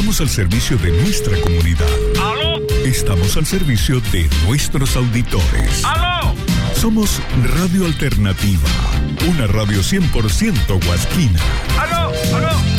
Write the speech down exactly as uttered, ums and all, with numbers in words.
Estamos al servicio de nuestra comunidad. ¿Aló? Estamos al servicio de nuestros auditores. ¡Aló! Somos Radio Alternativa, una radio cien por ciento huasquina. ¡Aló! ¡Aló!